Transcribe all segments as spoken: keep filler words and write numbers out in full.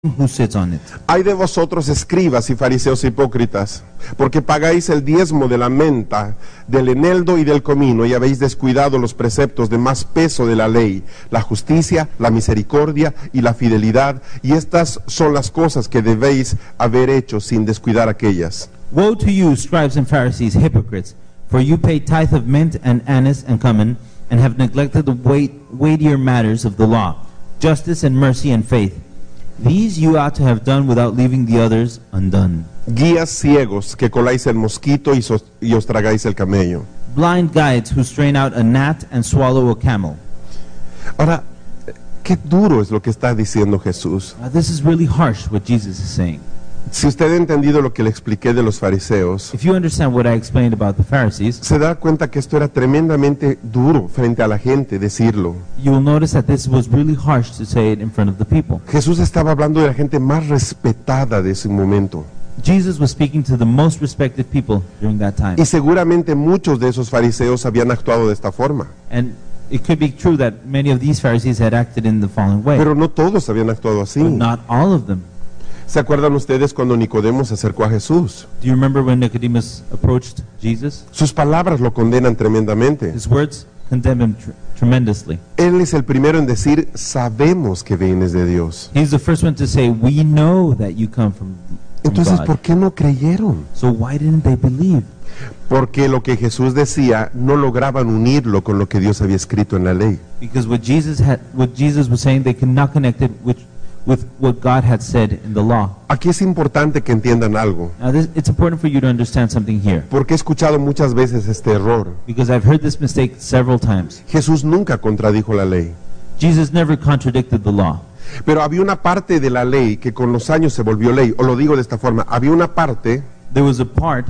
who sits on it. Hay de vosotros, escribas y fariseos hipócritas, porque pagáis el diezmo de la menta, del eneldo y del comino, y habéis descuidado los preceptos de más peso de la ley, la justicia, la misericordia y la fidelidad, y estas son las cosas que debéis haber hecho sin descuidar aquellas. Woe to you, scribes and Pharisees, hypocrites, for you pay tithe of mint and anise and cumin, and have neglected the weight, weightier matters of the law, justice and mercy and faith. These you ought to have done without leaving the others undone. Guías ciegos que coláis el mosquito y, sos, y os tragáis el camello. Blind guides who strain out a gnat and swallow a camel. Ahora, qué duro es lo que está diciendo Jesús. Now, this is really harsh what Jesus is saying. Si usted ha entendido lo que le expliqué de los fariseos, If you understand what I explained about the Pharisees, se da cuenta que esto era tremendamente duro frente a la gente decirlo. you will notice that this was really harsh to say it in front of the people. Jesús estaba hablando de la gente más respetada de ese momento. Jesus was speaking to the most respected people during that time. Y seguramente muchos de esos fariseos habían actuado de esta forma. And it could be true that many of these Pharisees had acted in the following way, Pero no todos habían actuado así. but not all of them. ¿Se acuerdan ustedes cuando Nicodemo se acercó a Jesús? Do you remember when Nicodemus approached Jesus? Sus palabras lo condenan tremendamente. His words condemn him tr- tremendously. Él es el primero en decir, sabemos que vienes de Dios. He's the first one to say, we know that you come from, from Entonces, God. ¿por qué no creyeron? So why didn't they believe? Porque lo que Jesús decía no lograban unirlo con lo que Dios había escrito en la ley. Because what Jesus had, what Jesus was saying, they could not connect it with, with what God had said in the law. Aquí es importante que entiendan algo, Now, this, it's important for you to understand something here, porque he escuchado muchas veces este error. because I've heard this mistake several times. Jesús nunca contradijo la ley, Jesus never contradicted the law. pero había una parte de la ley que con los años se volvió ley, o lo digo de esta forma, había una parte There was a part,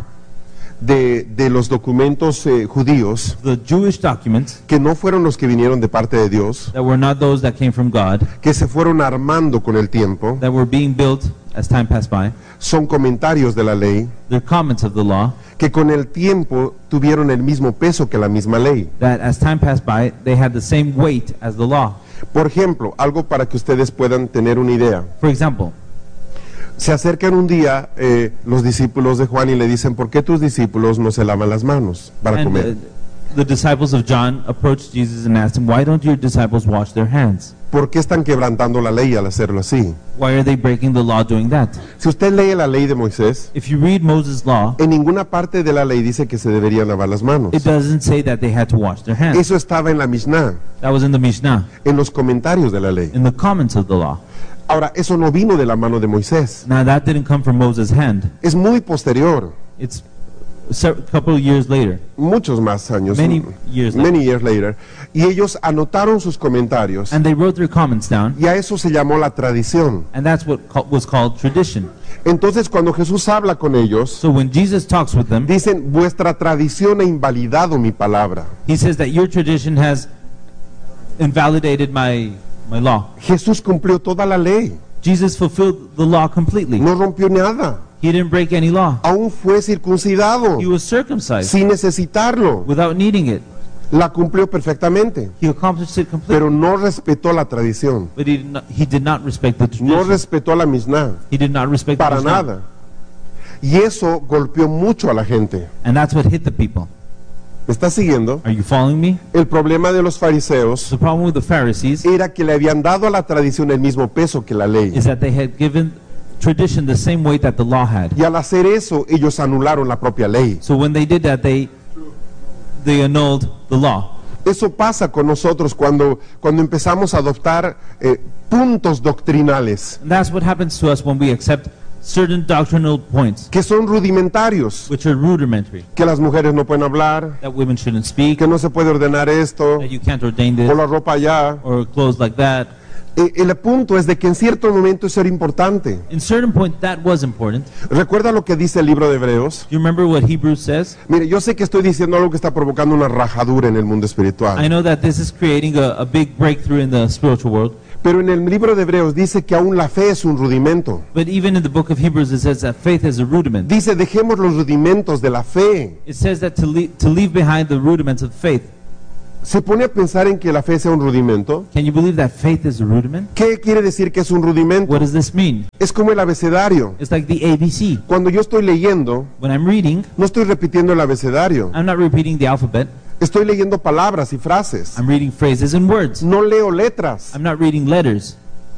de, de los documentos eh, judíos the Jewish documents, que no fueron los que vinieron de parte de Dios, that were not those that came from God, que se fueron armando con el tiempo, that were being built as time passed by. son comentarios de la ley, They're comments of the law, que con el tiempo tuvieron el mismo peso que la misma ley. that as time passed by, they had the same weight as the law. Por ejemplo, algo para que ustedes puedan tener una idea. For example, Se acercan un día eh, los discípulos de Juan y le dicen, ¿por qué tus discípulos no se lavan las manos para and comer? uh, the disciples of John approached Jesus and asked him, why don't your disciples wash their hands? ¿Por qué están quebrantando la ley al hacerlo así? Why are they breaking the law doing that? Si usted lee la ley de Moisés, If you read Moses' law, en ninguna parte de la ley dice que se deberían lavar las manos. it doesn't say that they had to wash their hands. Eso estaba en la Mishnah, That was in the Mishnah, en los comentarios de la ley. in the comments of the law. Ahora, eso no vino de la mano de Moisés. Now that didn't come from Moses' hand. Es muy posterior, It's a se- couple of years later, muchos más años, many years later. many years later. Y ellos anotaron sus comentarios And they wrote their comments down, y a eso se llamó la tradición. and that's what ca- was called tradition. Entonces, cuando Jesús habla con ellos, So when Jesus talks with them, dicen, vuestra tradición ha invalidado mi palabra. he says that your tradition has invalidated my, my law. Jesús cumplió toda la ley, Jesus fulfilled the law completely. no rompió nada, He didn't break any law. aún fue circuncidado He was circumcised sin necesitarlo, without needing it. la cumplió perfectamente, He accomplished it completely. pero no respetó la tradición, But he did not, he did not respect the no tradition. respetó la Mishnah, He did not respect the para Mishnah. nada. Y eso golpeó mucho a la gente. And that's what hit the people. ¿Me está siguiendo? Are you following me? El problema de los fariseos The problem with the Pharisees era que le habían dado a la tradición el mismo peso que la ley. is that they had given tradition the same weight that the law had. Y al hacer eso, ellos anularon la propia ley. So when they did that, they they annulled the law. Eso pasa con nosotros cuando, cuando empezamos a adoptar eh, puntos doctrinales And that's what happens to us when we accept certain doctrinal points, que son rudimentarios, which are rudimentary, que las mujeres no pueden hablar, that women shouldn't speak, que no se puede ordenar esto, that you can't ordain o this, la ropa allá. or clothes like that. Eh, el punto es de que en cierto momento eso era importante. In certain point, that was important. ¿Recuerda lo que dice el libro de Hebreos? Do you remember what Hebrews says? Mire, yo sé que estoy diciendo algo que está provocando una rajadura en el mundo I espiritual, know that this is creating a, a big breakthrough in the spiritual world, pero en el libro de Hebreos dice que aún la fe es un rudimento. but even in the book of Hebrews, it says that faith is a rudiment. Dice, dejemos los rudimentos de la fe. It says that to leave, to leave behind the rudiments of faith. ¿Se pone a pensar en que la fe sea un rudimento? Can you believe that faith is a rudiment? ¿Qué quiere decir que es un rudimento? What does this mean? Es como el abecedario. It's like the A B C. Cuando yo estoy leyendo, When I'm reading, no estoy repitiendo el abecedario. I'm not repeating the alphabet. Estoy leyendo palabras y frases. I'm reading phrases and words. No leo letras. I'm not reading letters.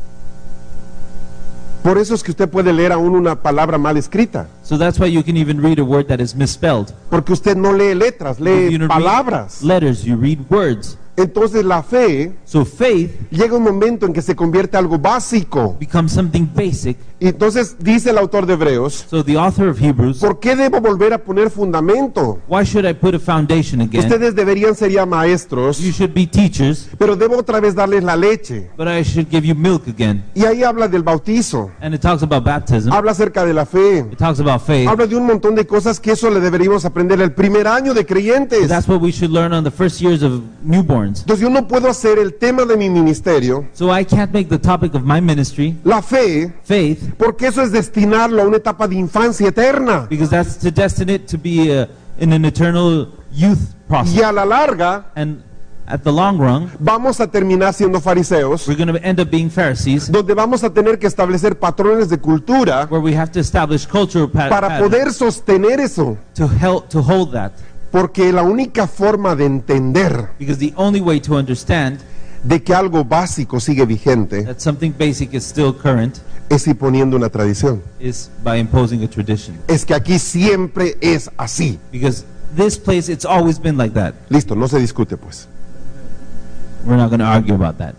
Por eso es que usted puede leer aún una palabra mal escrita. So that's why you can even read a word that is misspelled. Porque usted no lee letras, You lee don't palabras. read letters, you read words. Entonces la fe So faith llega un momento en que se convierte en algo básico. becomes something basic. Y entonces dice el autor de Hebreos, So the author of Hebrews, ¿por qué debo volver a poner fundamento? why should I put a foundation again? Ustedes deberían ser ya maestros, You should be teachers, pero debo otra vez darles la leche. but I should give you milk again. Y ahí habla del bautizo, And it talks about baptism. habla acerca de la fe, It talks about faith. habla de un montón de cosas que eso le deberíamos aprender el primer año de creyentes. That's what we should learn on the first years of newborns. Entonces yo no puedo hacer el tema de mi ministerio, So I can't make the topic of my ministry la fe, faith, porque eso es destinarlo a una etapa de infancia eterna. because that's to destine it to be uh, in an eternal youth process. Y a la larga And at the long run, vamos a terminar siendo fariseos, we're going to end up being Pharisees, donde vamos a tener que establecer patrones de cultura where we have to establish cultural pa- para patterns poder sostener eso. to help to hold that. Porque la única forma de entender Because the only way to understand de que algo básico sigue vigente that something basic is still current es ir poniendo una tradición. is by imposing a tradition. Es que aquí siempre es así. Because this place, it's always been like that. Listo, no se discute pues. We're not going to argue about that.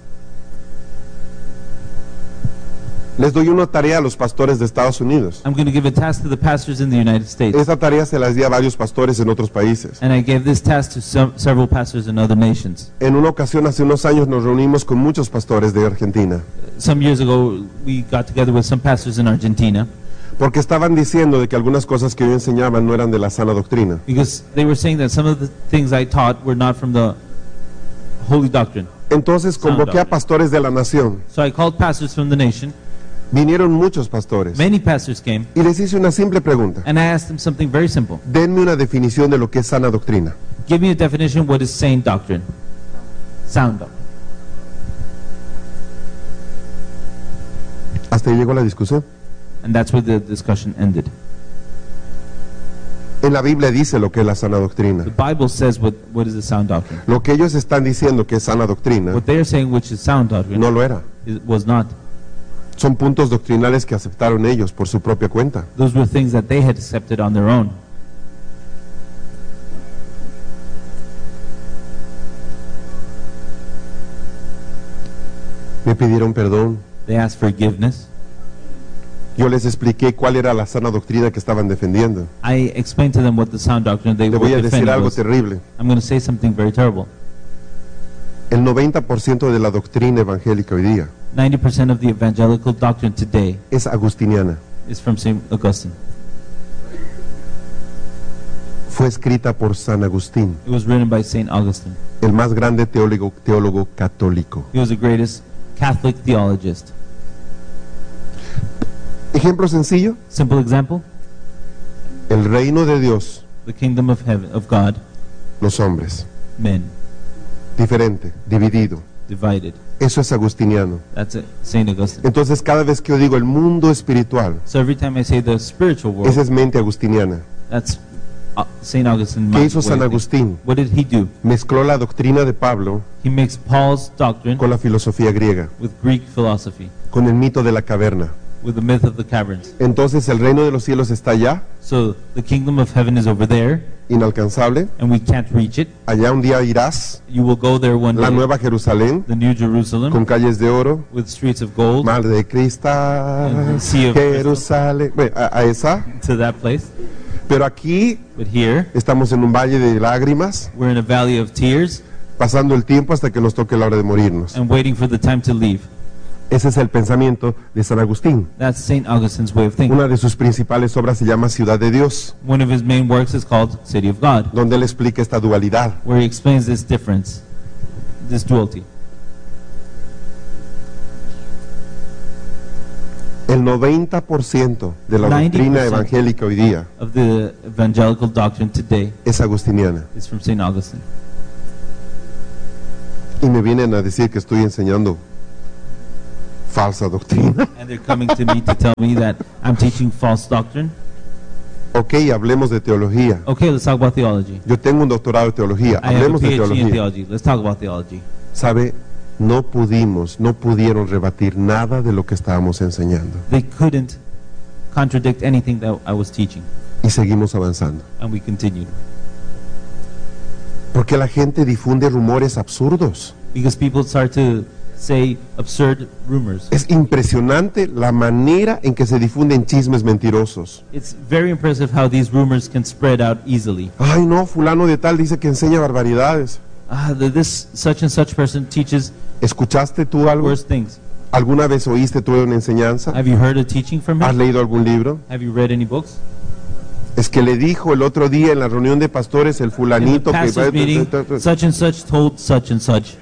Les doy una tarea a los pastores de Estados Unidos. I'm going to give a task to the pastors in the United States. Esta tarea se las di a varios pastores en otros países. And I gave this task to some, several pastors in other nations. En una ocasión hace unos años nos reunimos con muchos pastores de Argentina, Some years ago, we got together with some pastors in Argentina porque estaban diciendo de que algunas cosas que yo enseñaba no eran de la sana doctrina. because they were saying that some of the things I taught were not from the holy doctrine. Entonces convoqué a pastores de la nación. So I called pastors from the nation. Vinieron muchos pastores Many pastors came, y les hice una simple pregunta. and I asked them something very simple. Denme una definición de lo que es sana doctrina. Give me a definition of what is sane doctrine. Sound doctrine. Hasta ahí llegó la discusión. And that's where the discussion ended. En la Biblia dice lo que es la sana doctrina. The Bible says what, what is the sound doctrine. Lo que ellos están diciendo que es sana doctrina What they are saying, which is sound doctrine, no lo era. it was not. Son puntos doctrinales que aceptaron ellos por su propia cuenta. Those were things that they had accepted on their own. Me pidieron perdón. They asked forgiveness. Yo les expliqué cuál era la sana doctrina que estaban defendiendo. I explained to them what the sound doctrine they Le were voy a decir defending algo was. terrible. I'm going to say something very terrible. El noventa por ciento de la doctrina evangélica hoy día ninety percent of the evangelical doctrine today es agustiniana. is from Saint Augustine. Fue escrita por San Agustín, It was written by Saint Augustine. el más grande teólogo, teólogo católico. He was the greatest Catholic theologist. Ejemplo sencillo, Simple example, el reino de Dios, the kingdom of heaven, of God, los hombres, men, diferente, dividido. divided. Eso es agustiniano. That's it, Saint Augustine. Entonces cada vez que yo digo el mundo espiritual, So every time I say the spiritual world, esa es mente agustiniana. that's uh, Saint Augustine. ¿Qué hizo San Agustín? What did he do? Mezcló la doctrina de Pablo He makes Paul's doctrine con la filosofía griega, with Greek philosophy, con el mito de la caverna. with the myth of the caverns. Entonces el reino de los cielos está allá, So the kingdom of heaven is over there, inalcanzable. and we can't reach it. Allá un día irás, You will go there one la day, nueva Jerusalén, the New Jerusalem, con calles de oro, with streets of gold, mar de cristal, And sea of Jerusalén, bueno, a, a esa. to that place. Pero aquí But here, estamos en un valle de lágrimas, we're in a valley of tears pasando el tiempo hasta que nos toque la hora de morirnos. and waiting for the time to leave. Ese es el pensamiento de San Agustín. That's Saint Augustine's way of thinking. Una de sus principales obras se llama Ciudad de Dios, One of his main works is called City of God, donde él explica esta dualidad. where he explains this difference, this duality. El noventa por ciento de la ninety doctrina percent evangélica hoy día Of the evangelical doctrine today es agustiniana. is from Saint Augustine. y me vienen a decir que estoy enseñando falsa doctrina. And they're coming to me to tell me that I'm teaching false doctrine. Ok, hablemos de teología. Okay, let's talk about theology. Yo tengo un doctorado de teología. I have a Hablemos de PhD in teología. theology. Let's talk about theology. ¿Sabe? No pudimos, no pudieron rebatir nada de lo que estábamos enseñando. They couldn't contradict anything that I was teaching, Y seguimos avanzando. and we continued. Porque la gente difunde rumores absurdos. Because people start to say absurd rumors. Es impresionante la manera en que se difunden chismes mentirosos. It's very impressive how these rumors can spread out easily. Ay, no, fulano de tal dice que enseña barbaridades. Ah, the, this such and such person teaches ¿Escuchaste tú algo? worse things. ¿Alguna vez oíste tú una enseñanza? Have you heard a teaching from ¿Has him? leído algún libro? Have you read any books? Es que le dijo el otro día en la reunión de pastores el In the fulanito que... pastor's meeting, such and such told such and such.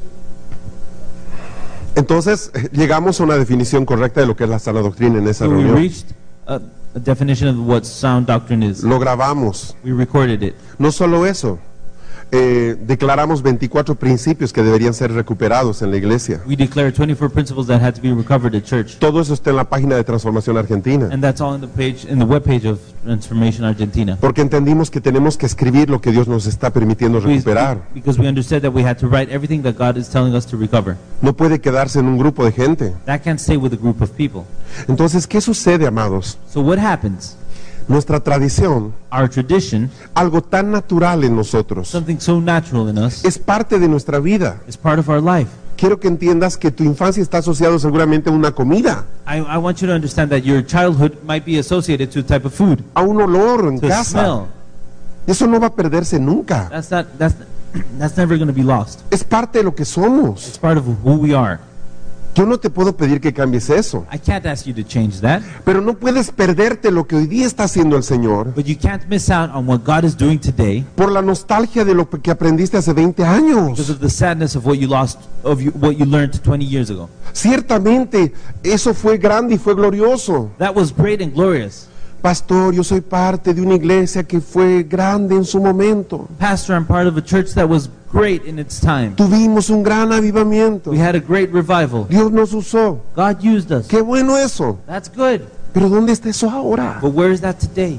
Entonces eh, llegamos a una definición correcta de lo que es la sana doctrina en esa So we reunión. reached a, a definition of what sound doctrine is. Lo grabamos. We recorded it. No solo eso, eh, declaramos veinticuatro principios que deberían ser recuperados en la iglesia. We declared twenty-four principles that had to be recovered at church. Todo eso está en la página de Transformación Argentina. And that's all in the page, in the webpage of Transformation Argentina. Porque entendimos que tenemos que escribir lo que Dios nos está permitiendo We- recuperar. because we understood that we had to write everything that God is telling us to recover. No puede quedarse en un grupo de gente. That can't stay with a group of people. Entonces, ¿qué sucede, amados? So what happens? Nuestra tradición, Our tradition, algo tan natural en nosotros, something so natural in us, es parte de nuestra vida. is part of our life. Quiero que entiendas que tu infancia está asociada seguramente a una comida, I, I want you to understand that your childhood might be associated to a type of food, a un olor en to a casa. smell. Eso no va a perderse nunca. That's not, that's, that's never going to be lost. Es parte de lo que somos. It's part of who we are. Yo no te puedo pedir que cambies eso, I can't ask you to change that, pero no puedes perderte lo que hoy día está haciendo el Señor but you can't miss out on what God is doing today por la nostalgia de lo que aprendiste hace veinte because años. of the sadness of what you lost, of you, what you learned twenty years ago. Ciertamente, eso fue grande y fue glorioso. That was great and glorious. Pastor, yo soy parte de una iglesia que fue grande en su momento. Pastor, I'm part of a church that was great in its time. Tuvimos un gran avivamiento. We had a great revival. Dios nos usó. God used us. Qué bueno eso. That's good. Pero ¿dónde está eso ahora? But where is that today?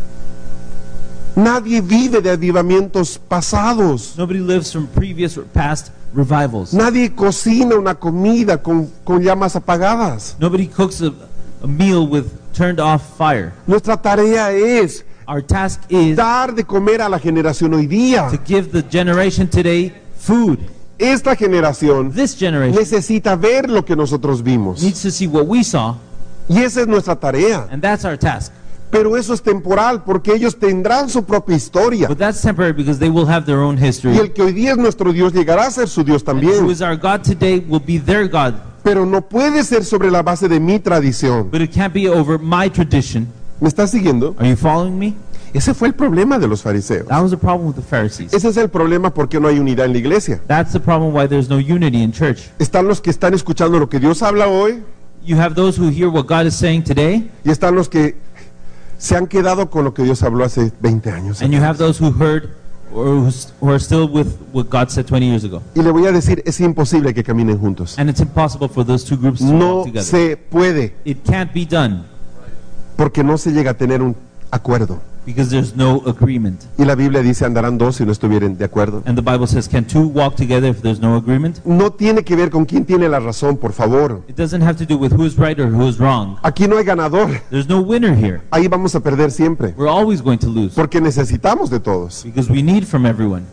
Nadie vive de avivamientos pasados. Nobody lives from previous or past revivals. Nadie cocina una comida con, con llamas apagadas. Nobody cooks a, a meal with turned off fire. Nuestra tarea es Our task is dar de comer a la generación hoy día. to give the generation today food. Esta generación This generation necesita ver lo que nosotros vimos. needs to see what we saw, Y esa es nuestra tarea. and that's our task. Pero eso es temporal porque ellos tendrán su propia historia. But that's temporary because they will have their own history. Y el que hoy día es nuestro Dios llegará a ser su Dios And who también. is our God today will be their God. Pero no puede ser sobre la base de mi tradición. But it can't be over my tradition. ¿Me estás siguiendo? Are you following me? Ese fue el problema de los fariseos. That was the problem with the Pharisees. Ese es el problema porque no hay unidad en la iglesia. That's the problem why there's no unity in church. Están los que están escuchando lo que Dios habla hoy You have those who hear what God is saying today, y están los que se han quedado con lo que Dios habló hace veinte años. and you have those who heard or who's- who are still with what God said twenty years ago. Y le voy a decir, es imposible que caminen juntos. And it's impossible for those two groups to No walk together. se puede It can't be done porque no se llega a tener un acuerdo. because there's no agreement. Y la Biblia dice andarán dos si no estuvieran de acuerdo. And the Bible says, can two walk together if there's no agreement? No tiene que ver con quién tiene la razón, por favor. It doesn't have to do with who's right or who's wrong. Aquí no hay ganador. There's no winner here. Ahí vamos a perder siempre. We're always going to lose Porque necesitamos de todos. because we need from everyone.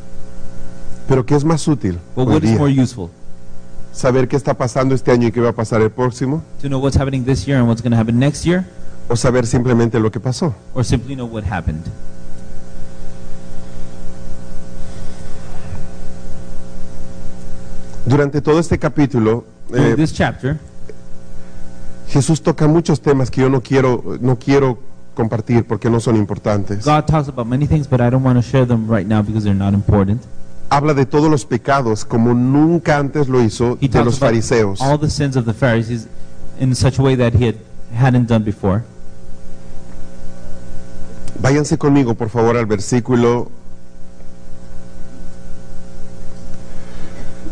Pero ¿qué es más útil But hoy what is día? more useful? ¿Saber qué está pasando este año y qué va a pasar el próximo? To know what's happening this year and what's going to happen next year? ¿O saber simplemente lo que pasó? Or simply know what happened? Durante todo este capítulo, Through eh, this chapter, Jesús toca muchos temas que yo no quiero, no quiero compartir porque no son importantes. God talks about many things, but I don't want to share them right now because they're not important. Habla de todos los pecados como nunca antes lo hizo He de talks los about fariseos. all the sins of the Pharisees in such a way that he had, hadn't done before. Váyanse conmigo, por favor, al versículo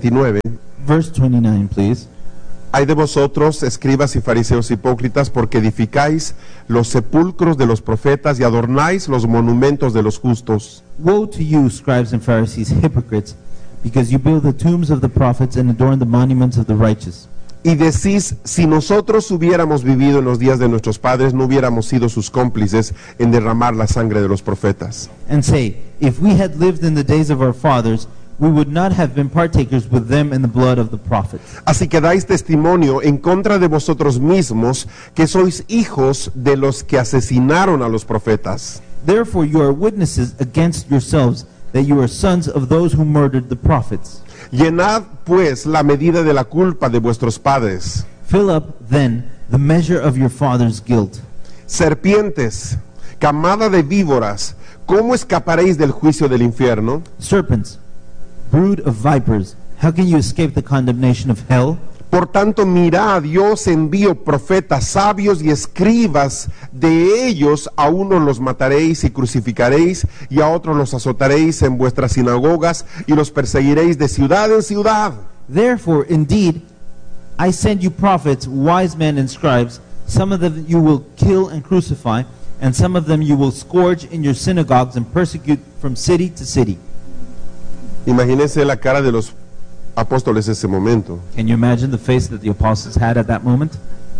veintinueve. Verse twenty-nine, please. Hay de vosotros, escribas y fariseos hipócritas, porque edificáis los sepulcros de los profetas y adornáis los monumentos de los justos. Woe to you, scribes and Pharisees, hypocrites, because you build the tombs of the prophets and adorn the monuments of the righteous. Y decís, si nosotros hubiéramos vivido en los días de nuestros padres, no hubiéramos sido sus cómplices en derramar la sangre de los profetas. And say, if we had lived in the days of our fathers, we would not have been partakers with them in the blood of the prophets. Así que dais testimonio en contra de vosotros mismos que sois hijos de los que asesinaron a los profetas. Therefore you are witnesses against yourselves that you are sons of those who murdered the prophets. Llenad pues la medida de la culpa de vuestros padres. Fill up then the measure of your father's guilt. Serpientes, camada de víboras, ¿cómo escaparéis del juicio del infierno? Serpents, brood of vipers, how can you escape the condemnation of hell? Por tanto, mirad, yo os envío profetas, sabios y escribas. De ellos a unos los mataréis y crucificaréis, y a otros los azotaréis en vuestras sinagogas, y los perseguiréis de ciudad en ciudad. Therefore, indeed, I send you prophets, wise men and scribes. Some of them you will kill and crucify, and some of them you will scourge in your synagogues and persecute from city to city. Imagínense la cara de los apóstoles ese momento. Can you imagine the face that the apostles had at that moment?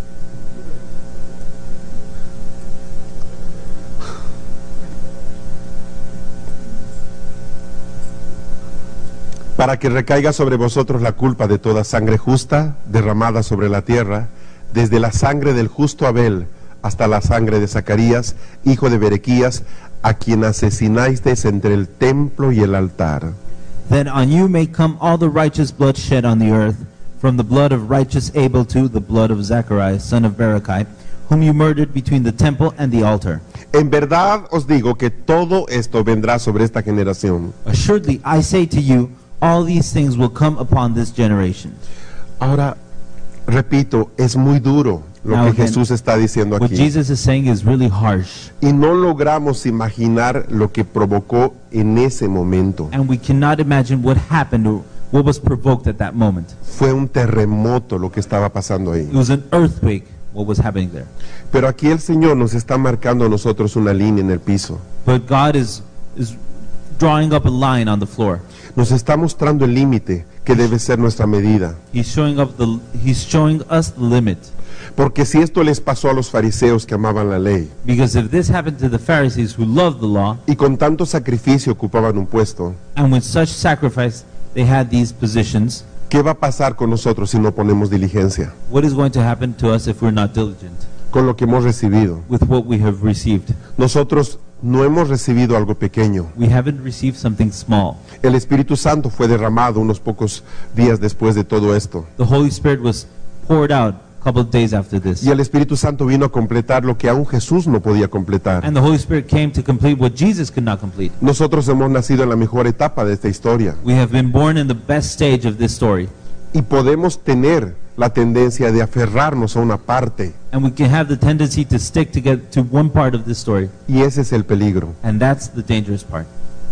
Para que recaiga sobre vosotros la culpa de toda sangre justa derramada sobre la tierra, desde la sangre del justo Abel hasta la sangre de Zacarías, hijo de Berequías, a quien asesinasteis entre el templo y el altar. That on you may come all the righteous blood shed on the earth, from the blood of righteous Abel to the blood of Zacharias, son of Berechiah, whom you murdered between the temple and the altar. En verdad os digo que todo esto vendrá sobre esta generación. Assuredly, I say to you, all these things will come upon this generation. Ahora, repito, es muy duro lo Now que again, Jesús está diciendo What aquí. Jesus is saying is really harsh, Y no logramos imaginar lo que provocó en ese momento. and we cannot imagine what happened or what was provoked at that moment. Fue un terremoto lo que estaba pasando ahí. It was an earthquake, what was happening there. Pero aquí el Señor nos está marcando a nosotros una línea en el piso. But God is, is drawing up a line on the floor. Nos está mostrando el límite que debe ser nuestra medida. He's showing up the he's showing us the limit. Porque si esto les pasó a los fariseos que amaban la ley Because if this happened to the Pharisees who loved the law, y con tanto sacrificio ocupaban un puesto, and with such sacrifice they had these positions, ¿qué va a pasar con nosotros si no ponemos diligencia what is going to happen to us if we're not diligent con lo que hemos recibido? with what we have received? Nosotros no hemos recibido algo pequeño. We haven't received something small. El Espíritu Santo fue derramado unos pocos días después de todo esto. The Holy Spirit was poured out a couple of days after this. Y el Espíritu Santo vino a completar lo que aún Jesús no podía completar. And the Holy Spirit came to complete what Jesus could not complete. Nosotros hemos nacido en la mejor etapa de esta historia We have been born in the best stage of this story, y podemos tener la tendencia de aferrarnos a una parte, and we can have the tendency to stick to get to one part of this story, y ese es el peligro. and that's the dangerous part.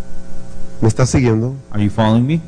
¿Me estás siguiendo? Are you following me?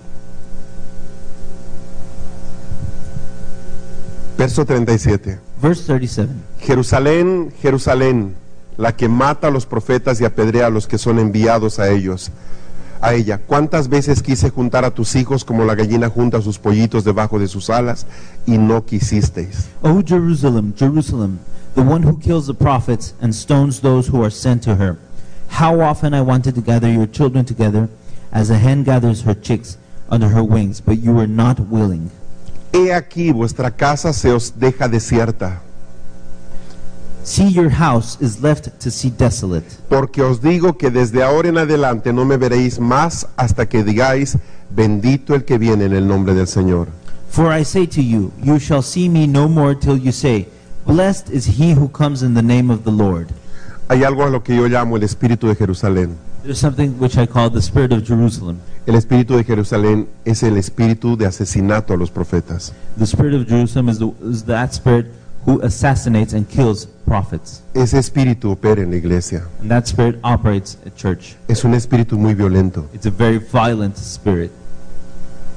Verso treinta y siete. Verse thirty-seven. Jerusalén, Jerusalén, la que mata a los profetas y apedrea a los que son enviados a ellos, a ella. ¿Cuántas veces quise juntar a tus hijos como la gallina junta a sus pollitos debajo de sus alas y no quisisteis? O Jerusalem, Jerusalem, the one who kills the prophets and stones those who are sent to her. How often I wanted to gather your children together as a hen gathers her chicks under her wings, but you were not willing. He aquí vuestra casa se os deja desierta, See, your house is left to see desolate. porque os digo que desde ahora en adelante no me veréis más hasta que digáis, bendito el que viene en el nombre del Señor. For I say to you, you shall see me no more till you say, Blessed is he who comes in the name of the Lord. Hay algo a lo que yo llamo el espíritu de Jerusalén. There's something which I call the spirit of Jerusalem. El espíritu de Jerusalén es el espíritu de asesinato a los profetas. The spirit of Jerusalem is, the, is that spirit who assassinates and kills prophets. Ese espíritu opera en la iglesia. And that spirit operates at church. Es un espíritu muy violento. It's a very violent spirit.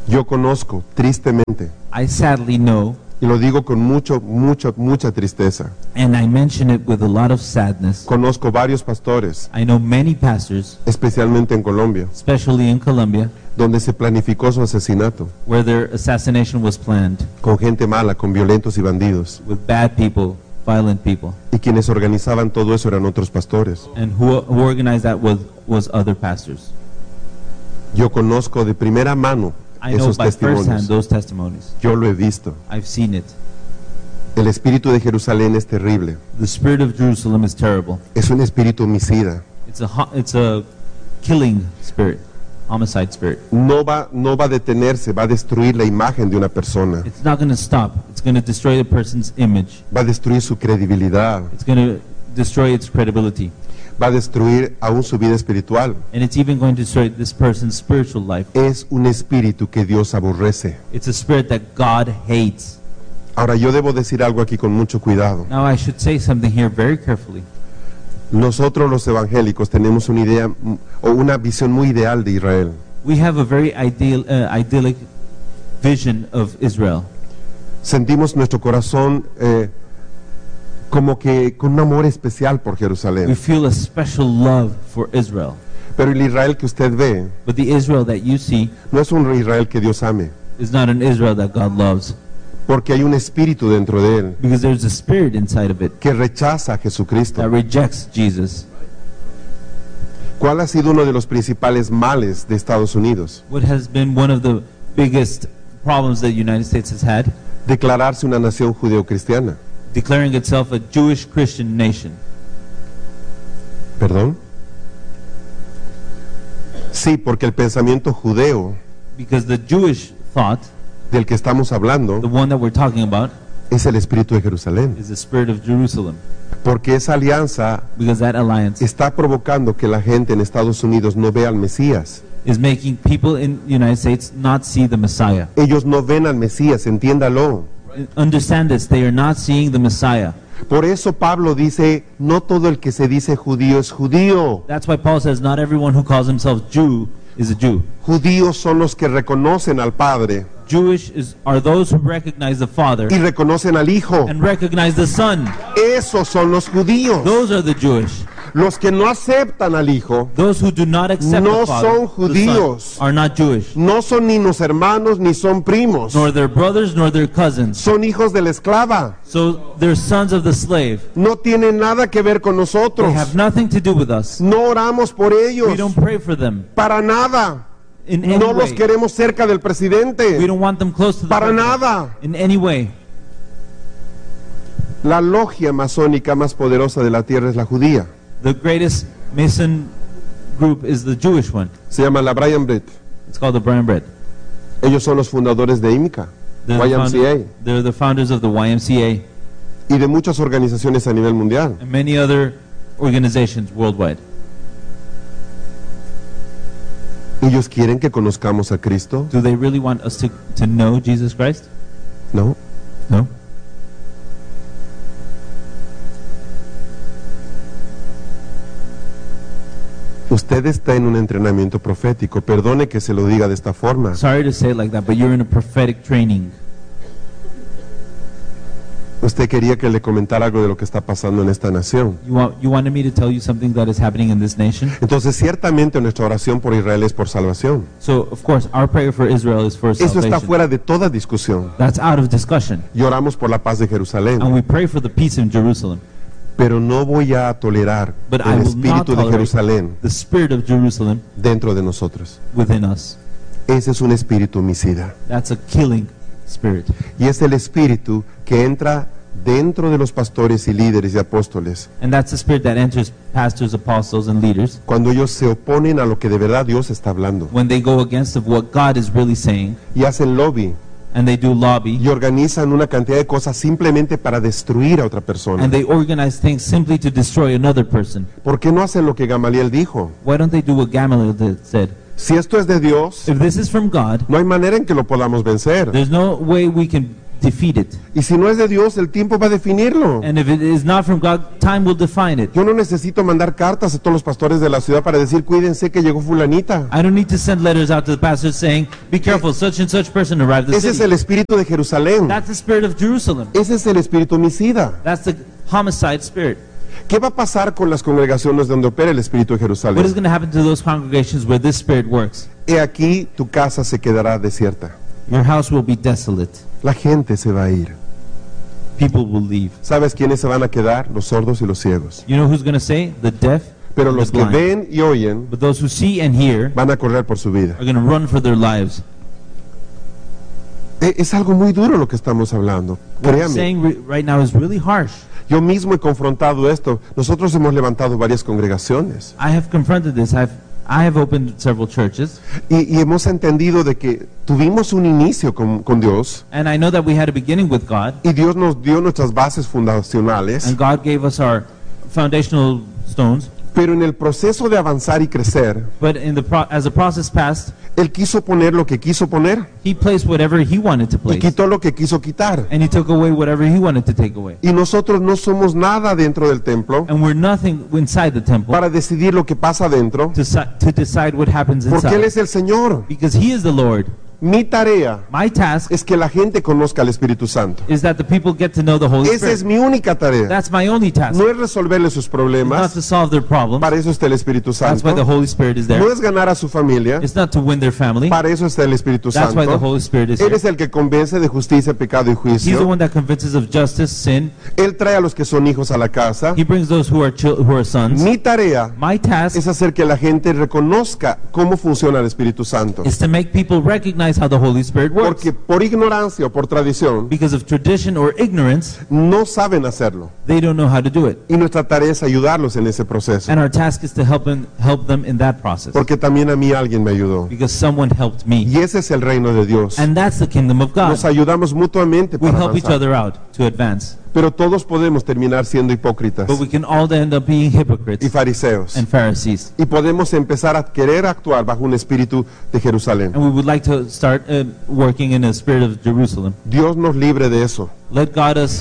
Yo conozco, tristemente, I sadly know, y lo digo con mucho, mucho, mucha tristeza, and I mention it with a lot of sadness, conozco varios pastores, I know many pastors, especialmente en Colombia, especially in Colombia, donde se planificó su asesinato, where their assassination was planned, con gente mala, con violentos y bandidos, with bad people, violent people, y quienes organizaban todo eso eran otros pastores. and who, who organized that was, was other pastors. Yo conozco de primera mano I know esos by first hand testimonios. those testimonies. Yo lo he visto. I've seen it. El espíritu de Jerusalén es terrible. The spirit of Jerusalem is terrible. Es un espíritu homicida. It's a ho- it's a killing spirit, homicide spirit. No va, no va a detenerse, va a destruir la imagen de una persona. It's not going to stop. It's going to destroy the person's image. Va a destruir su credibilidad. It's going to destroy its credibility, Va a destruir aún su vida espiritual. and it's even going to destroy this person's spiritual life. Es un espíritu que Dios aborrece. It's a spirit that God hates. Ahora yo debo decir algo aquí con mucho cuidado. Now I should say something here very carefully. Nosotros los evangélicos tenemos una idea mm, o una visión muy ideal de Israel. We have a very ideal, uh, idyllic vision of Israel. Sentimos nuestro corazón eh, como que con un amor especial por We Jerusalén. feel a special love for Israel. Pero el Israel que usted ve But the Israel that you see no es un Israel que Dios ame, is not an Israel that God loves, porque hay un espíritu dentro de él because there's a spirit inside of it que rechaza a Jesucristo. that rejects Jesus. ¿Cuál ha sido uno de los principales males de Estados Unidos? What has been one of the biggest problems that the United States has had? Declararse una nación judeocristiana. Declaring itself a Jewish Christian nation. ¿Perdón? Sí, porque el pensamiento judeo Because the Jewish thought, del que estamos the hablando, one that we're talking about, es el espíritu de Jerusalén. is the spirit of Jerusalem. Porque esa alianza Because that alliance está provocando que la gente en Estados Unidos no vea al Mesías. is making people in the United States not see the Messiah. Ellos no ven al Mesías, entiéndalo. Understand this, they are not seeing the Messiah. Por eso Pablo dice, no todo el que se dice judío es judío. That's why Paul says not everyone who calls himself Jew is a Jew. Judíos son los que reconocen al Padre Jewish is, are those who recognize the Father y reconocen al Hijo. and recognize the Son. Esos son los judíos. Those are the Jewish. Los que no aceptan al Hijo Those who do not accept No the Father, son the judíos. Son, are not Jewish. no son ni los hermanos ni son primos. Nor their brothers, nor their cousins. Son hijos de la esclava. So they're sons of the slave. No tienen nada que ver con They nosotros. have nothing to do with us. No oramos por We ellos. don't pray for them Para nada. in any No los way. queremos cerca del We presidente. don't want them close to the Para president nada. in any way. La logia masónica más poderosa de la tierra es la judía. The greatest Mason group is the Jewish one. Se llama la Brian Britt. It's called the Brown Bread. Ellos son los fundadores de IMCA, They're the, Y M C founder- A they're the founders of the Y M C A y de muchas organizaciones a nivel mundial. and many other organizations worldwide. ¿Ellos quieren que conozcamos a Cristo? Do they really want us to, to know Jesus Christ? No. No. Usted está en un entrenamiento profético. Perdone que se lo diga de esta forma. Sorry to say it like that, but you're in a prophetic training. Usted quería que le comentara algo de lo que está pasando en esta nación. You want you wanted me to tell you something that is happening in this nation? Entonces, ciertamente nuestra oración por Israel es por salvación. So, of course, our prayer for Israel is for Eso está salvation. fuera de toda discusión. That's out of discussion. Y oramos por la paz de Jerusalén. And we pray for the peace in Jerusalem. Pero no voy a tolerar But I el will not espíritu de tolerate Jerusalén the spirit of Jerusalem dentro de nosotros. within us. Ese es un espíritu homicida. That's a killing spirit. Y es el espíritu que entra dentro de los pastores y líderes y apóstoles And that's the spirit that enters pastors, apostles, and leaders cuando ellos se oponen a lo que de verdad Dios está hablando when they go against of what God is really saying, y hacen lobby and they do lobby, y organizan una cantidad de cosas simplemente para destruir a otra persona. and they organize things simply to destroy another person. ¿Por qué no hacen lo que Gamaliel dijo? Why don't they do what Gamaliel did, said? Si esto es de Dios, If this is from God, no hay manera en que lo podamos vencer. there's no way we can defeat it. Y si no es de Dios, el tiempo va a definirlo. And if it is not from God, time will define it. Yo no necesito mandar cartas a todos los pastores de la ciudad para decir, cuídense que llegó fulanita. I don't need to send letters out to the pastors saying, be careful, such and such person arrived at the Ese es city. el espíritu de Jerusalén. That's the spirit of Jerusalem. Ese es el espíritu homicida. That's the homicide spirit. ¿Qué va a pasar con las congregaciones donde opera el espíritu de What is Jerusalén? going to happen to those congregations where this spirit works? He aquí, tu casa se quedará desierta. Your house will be desolate. La gente se va a ir. People will leave. ¿Sabes quiénes se van a quedar? Los sordos y los ciegos. You know who's going to say? The deaf Pero and los the que blind. ven y oyen But those who see and hear van a correr por su vida. are going to run for their lives. E- Es algo muy duro lo que estamos hablando. What I'm Créame. saying re- right now is really harsh. Yo mismo he confrontado esto. Nosotros hemos levantado varias congregaciones I have confronted this. I've I have opened several churches, y, y hemos entendido de que tuvimos un inicio con, con Dios and I know that we had a beginning with God, y Dios nos dio nuestras bases fundacionales, and God gave us our foundational stones. pero en el proceso de avanzar y crecer, But in the pro- as the process passed, Él quiso poner lo que quiso poner He placed whatever He wanted to y place, quitó lo que quiso quitar. and He took away whatever He wanted to take away. Y nosotros no somos nada dentro del templo And we're nothing inside the temple para decidir lo que pasa dentro, to, si- to decide what happens porque Él inside, es el Señor. because He is the Lord. Mi tarea My task es que la gente conozca al Espíritu Santo. is that the people get to know the Holy Esa es Spirit. mi única tarea. That's my only task. No es resolverle sus Not problemas, to solve their problems. para eso está el Espíritu That's why the Santo. Holy Spirit is No there. es ganar a su familia, It's not to win their family. para eso está el Espíritu That's why the Santo. Holy Spirit is Él here. es el que convence de justicia, pecado y He's the juicio. one that convinces of justice, sin. Él trae a los que son hijos a la casa. He brings those who are chil- who are sons. Mi tarea My task es hacer que la gente reconozca cómo funciona el Espíritu Santo. is to make people recognize how the Holy Spirit works. Porque por ignorancia o por tradición Because of tradition or ignorance, no saben hacerlo. they don't know how to do it. Y nuestra tarea es ayudarlos en ese proceso. And our task is to help them, help them in that process. Porque también a mí alguien me ayudó. Because someone helped me. Y ese es el reino de Dios. And that's the kingdom of God. Nos ayudamos mutuamente We para help each avanzar. other out to advance. Pero todos podemos terminar siendo hipócritas But we can all end up being y hypocrites fariseos. and Pharisees. Y podemos empezar a querer actuar bajo un espíritu de Jerusalén. And we would like to start uh, working in a spirit of Jerusalem. Dios nos libre de eso. Let God us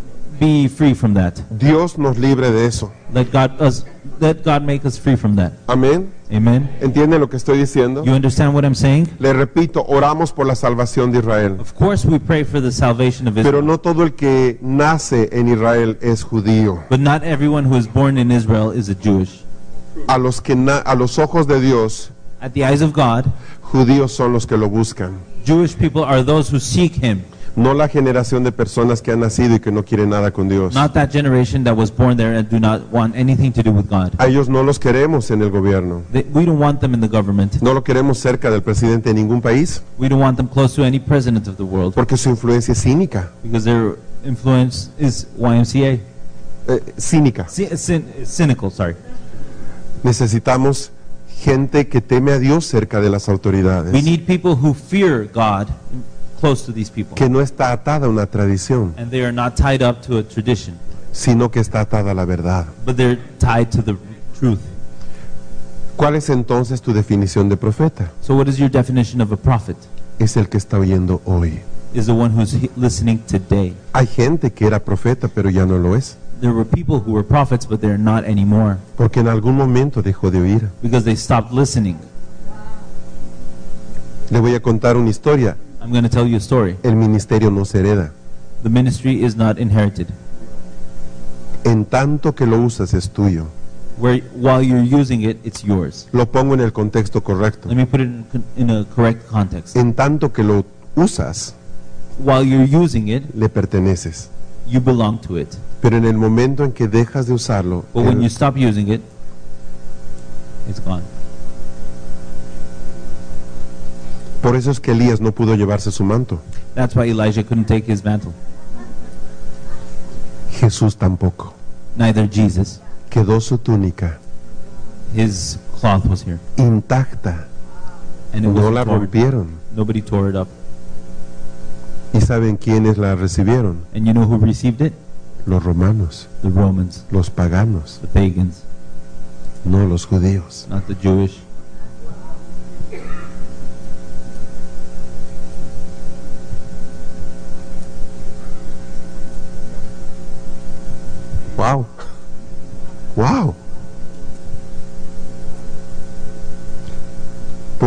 be free from that. Dios nos libre de eso. Let God us let God make us free from that. Amén. Amen. ¿Entienden lo que estoy diciendo? You understand what I'm saying? Le repito, oramos por la salvación de Israel. Of course we pray for the salvation of Pero Israel. no todo el que nace en Israel es judío. But not everyone who is born in Israel is a Jewish. A los que na- a los ojos de Dios, At the eyes of God, judíos son los que lo buscan. Jewish people are those who seek him, No la generación de personas que han nacido y que no quieren nada con Dios. not that generation that was born there and do not want anything to do with God. A ellos no los queremos en el gobierno. They, we don't want them in the government. No lo queremos cerca del presidente de ningún país We don't want them close to any president of the world porque su influencia es cínica. because their influence is Y M C A. Eh, cínica. C- cyn- cynical, sorry. Necesitamos gente que teme a Dios cerca de las We autoridades, need people who fear God close to these people. que no está atada a una tradición, And they are not tied up to a tradition, sino que está atada a la verdad. but they're tied to the truth. ¿Cuál es entonces tu definición de profeta? So what is your definition of a prophet? Es el que está oyendo hoy. Is the one who's he- listening today. Hay gente que era profeta pero ya no lo es, There were people who were prophets, but they're not anymore porque en algún momento dejó de oír. because they stopped listening. Le voy a contar una historia. I'm going to tell you a story. El ministerio no se hereda. The ministry is not inherited. En tanto que lo usas es tuyo. Where while you're using it, it's yours. Lo pongo en el contexto correcto. Let me put it in, con- in a correct context. En tanto que lo usas, While you're using it, le perteneces. you belong to it. Pero en el momento en que dejas de usarlo, But when él- you stop using it, it's gone. por eso es que Elías no pudo llevarse su manto. That's why Elijah couldn't take his mantle. Jesús tampoco. Neither Jesus. Quedó su túnica His cloth was here, intacta. and it No was la torn. rompieron. Nobody tore it up. ¿Y saben quiénes la recibieron? And you know who received it? Los romanos, The Romans, los paganos, the pagans, no los judíos. not the Jewish.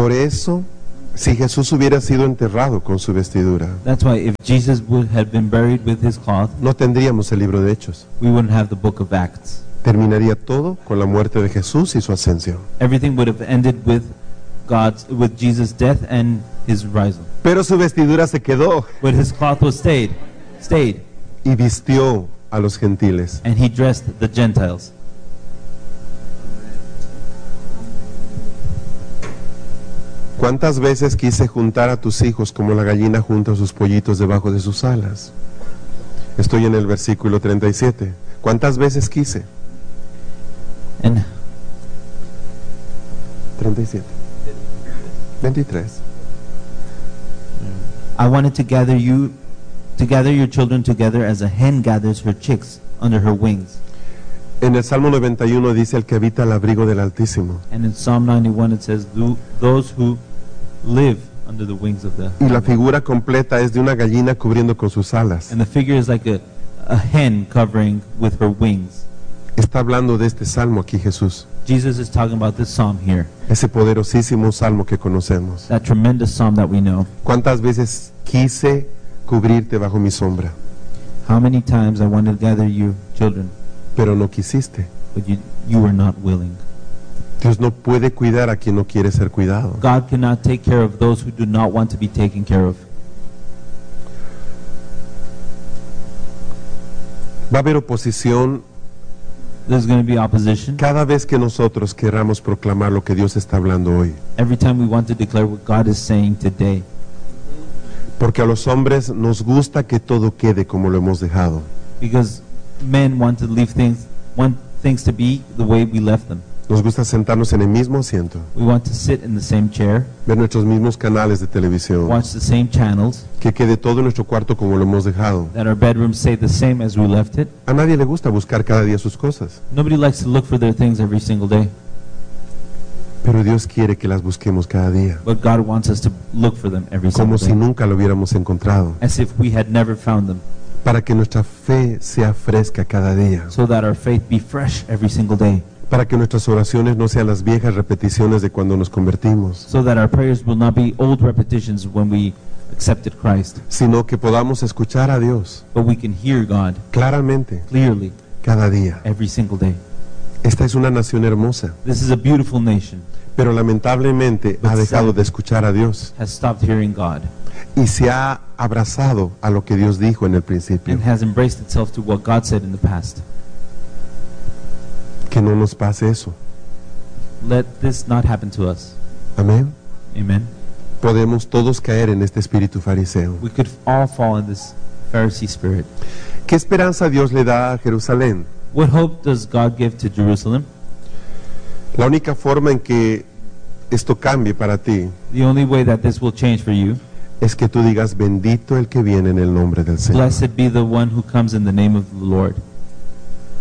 Por eso, si Jesús hubiera sido enterrado con su vestidura, That's why if Jesus would have been buried with his cloth, no tendríamos el libro de Hechos. we wouldn't have the book of Acts. Terminaría todo con la muerte de Jesús y su ascensión. Everything would have ended with God's, with Jesus' death and his rising. Pero su vestidura se quedó But his cloth was stayed, stayed, y vistió a los gentiles. and he dressed the Gentiles. ¿Cuántas veces quise juntar a tus hijos como la gallina junta sus pollitos debajo de sus alas? Estoy en el versículo treinta y siete. ¿Cuántas veces quise? And treinta y siete. veintitrés. I wanted to gather you, to gather your children together as a hen gathers her chicks under her wings. En el Salmo noventa y uno dice el que habita al abrigo del Altísimo. And in Psalm ninety-one it says, "Tho- those who live under the wings of the." Y la figura completa es de una gallina cubriendo con sus alas. And the figure is like a, a hen covering with her wings. Está hablando de este salmo aquí Jesús. Jesus is talking about this psalm here, Ese poderosísimo salmo que conocemos. that tremendous psalm that we know. ¿Cuántas veces quise cubrirte bajo mi sombra? How many times I wanted to gather you, children, Pero no quisiste. but you, you were not willing. Dios no puede cuidar a quien no quiere ser cuidado. God cannot take care of those who do not want to be taken care of. Va a haber oposición There's going to be opposition cada vez que nosotros querramos proclamar lo que Dios está hablando hoy. every time we want to declare what God is saying today. Porque a los hombres nos gusta que todo quede como lo hemos dejado. Because men want to leave things, want things to be the way we left them. Nos gusta sentarnos en el mismo asiento, We want to sit in the same chair, ver nuestros mismos canales de televisión, watch the same channels, que quede todo en nuestro cuarto como lo hemos dejado. that our bedrooms stay the same as we left it. A nadie le gusta buscar cada día sus cosas, Nobody likes to look for their things every single day, pero Dios quiere que las busquemos cada día, but God wants us to look for them every single como si day, nunca lo hubiéramos encontrado, as if we had never found them, para que nuestra fe sea fresca cada día, so that our faith be fresh every single day, para que nuestras oraciones no sean las viejas repeticiones de cuando nos convertimos, so that our prayers will not be old repetitions when we accepted Christ, sino que podamos escuchar a Dios but we can hear God claramente clearly cada día. every single day. Esta es una nación hermosa, This is a beautiful nation, pero lamentablemente ha dejado de escuchar a Dios has stopped hearing God, y se ha abrazado a lo que Dios dijo en el principio. and has embraced itself to what God said in the past. Que no nos pase eso. Let this not happen to us. Amén. Amen. Podemos todos caer en este espíritu fariseo. We could all fall in this Pharisee spirit. ¿Qué esperanza Dios le da a Jerusalén? What hope does God give to Jerusalem? La única forma en que esto cambie para ti The only way that this will change for you, es que tú digas bendito el que viene en el nombre del Señor. blessed be the one who comes in the name of the Lord.